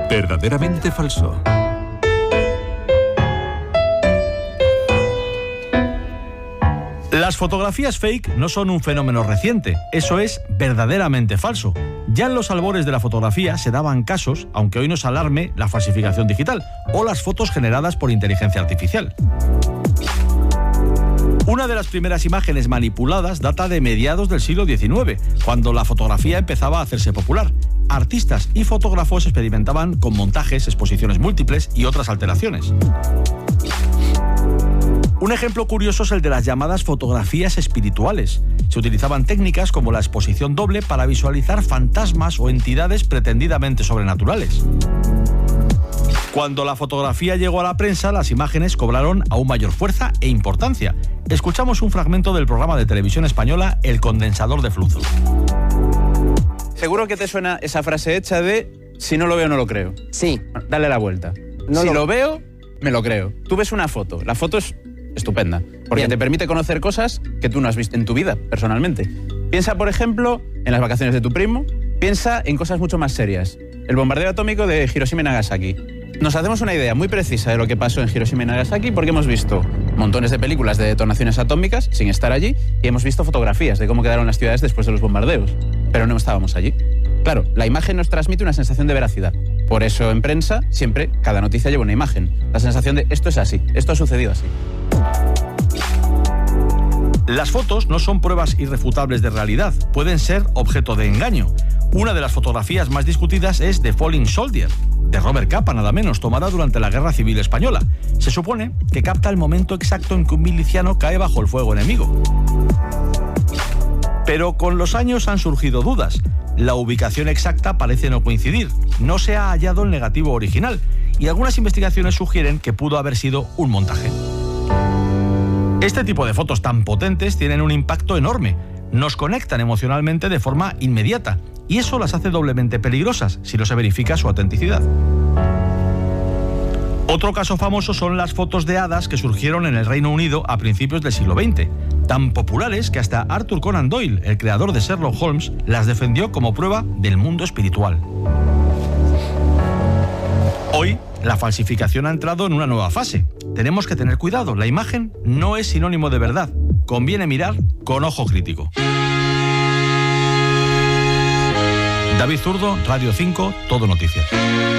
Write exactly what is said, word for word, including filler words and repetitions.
Verdaderamente falso. Las fotografías fake no son un fenómeno reciente, eso es verdaderamente falso. Ya en los albores de la fotografía se daban casos, aunque hoy nos alarme la falsificación digital o las fotos generadas por inteligencia artificial. Una de las primeras imágenes manipuladas data de mediados del siglo diecinueve, cuando la fotografía empezaba a hacerse popular. Artistas y fotógrafos experimentaban con montajes, exposiciones múltiples y otras alteraciones. Un ejemplo curioso es el de las llamadas fotografías espirituales. Se utilizaban técnicas como la exposición doble para visualizar fantasmas o entidades pretendidamente sobrenaturales. Cuando la fotografía llegó a la prensa, las imágenes cobraron aún mayor fuerza e importancia. Escuchamos un fragmento del programa de televisión española El condensador de flujo. Seguro que te suena esa frase hecha de si no lo veo, no lo creo. Sí. Dale la vuelta. No si lo... lo veo, me lo creo. Tú ves una foto. La foto es estupenda, porque Bien. te permite conocer cosas que tú no has visto en tu vida, personalmente. Piensa, por ejemplo, en las vacaciones de tu primo. Piensa en cosas mucho más serias. El bombardeo atómico de Hiroshima y Nagasaki. Nos hacemos una idea muy precisa de lo que pasó en Hiroshima y Nagasaki porque hemos visto montones de películas de detonaciones atómicas sin estar allí y hemos visto fotografías de cómo quedaron las ciudades después de los bombardeos, pero no estábamos allí. Claro, la imagen nos transmite una sensación de veracidad. Por eso en prensa siempre cada noticia lleva una imagen. La sensación de esto es así, esto ha sucedido así. Las fotos no son pruebas irrefutables de realidad, pueden ser objeto de engaño. Una de las fotografías más discutidas es The Falling Soldier, de Robert Capa, nada menos, tomada durante la Guerra Civil Española. Se supone que capta el momento exacto en que un miliciano cae bajo el fuego enemigo. Pero con los años han surgido dudas. La ubicación exacta parece no coincidir, no se ha hallado el negativo original, y algunas investigaciones sugieren que pudo haber sido un montaje. Este tipo de fotos tan potentes tienen un impacto enorme, nos conectan emocionalmente de forma inmediata, y eso las hace doblemente peligrosas si no se verifica su autenticidad. Otro caso famoso son las fotos de hadas que surgieron en el Reino Unido a principios del siglo veinte, tan populares que hasta Arthur Conan Doyle, el creador de Sherlock Holmes, las defendió como prueba del mundo espiritual. Hoy, la falsificación ha entrado en una nueva fase. Tenemos que tener cuidado, la imagen no es sinónimo de verdad. Conviene mirar con ojo crítico. David Zurdo, Radio cinco, Todo Noticias.